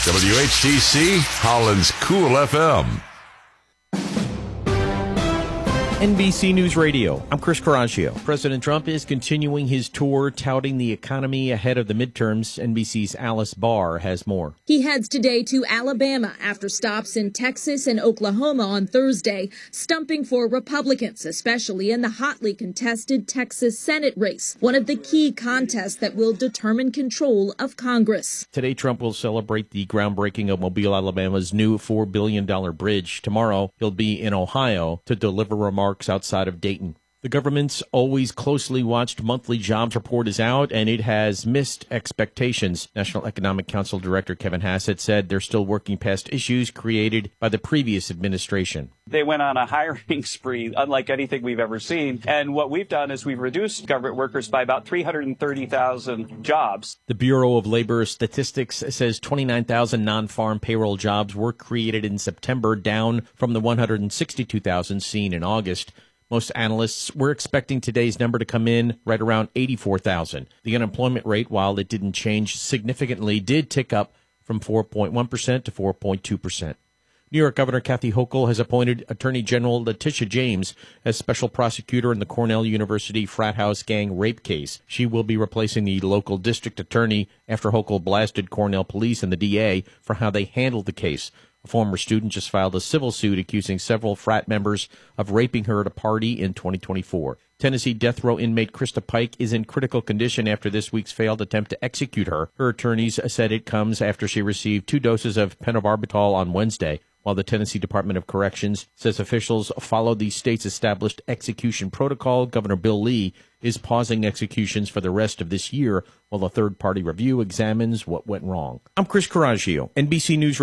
WHTC, Holland's Cool FM. NBC News Radio. I'm Chris Caraccio. President Trump is continuing his tour touting the economy ahead of the midterms. NBC's Alice Barr has more. He heads today to Alabama after stops in Texas and Oklahoma on Thursday, stumping for Republicans, especially in the hotly contested Texas Senate race, one of the key contests that will determine control of Congress. Today, Trump will celebrate the groundbreaking of Mobile, Alabama's new $4 billion bridge. Tomorrow, he'll be in Ohio to deliver remarks outside of Dayton. The government's always closely watched monthly jobs report is out, and it has missed expectations. National Economic Council Director Kevin Hassett said they're still working past issues created by the previous administration. They went on a hiring spree unlike anything we've ever seen. And what we've done is we've reduced government workers by about 330,000 jobs. The Bureau of Labor Statistics says 29,000 non-farm payroll jobs were created in September, down from the 162,000 seen in August. Most analysts were expecting today's number to come in right around 84,000. The unemployment rate, while it didn't change significantly, did tick up from 4.1% to 4.2%. New York Governor Kathy Hochul has appointed Attorney General Letitia James as special prosecutor in the Cornell University frat house gang rape case. She will be replacing the local district attorney after Hochul blasted Cornell police and the DA for how they handled the case. A former student just filed a civil suit accusing several frat members of raping her at a party in 2024. Tennessee death row inmate Krista Pike is in critical condition after this week's failed attempt to execute her. Her attorneys said it comes after she received 2 doses of pentobarbital on Wednesday. While the Tennessee Department of Corrections says officials followed the state's established execution protocol, Governor Bill Lee is pausing executions for the rest of this year while a third-party review examines what went wrong. I'm Chris Caraccio, NBC News.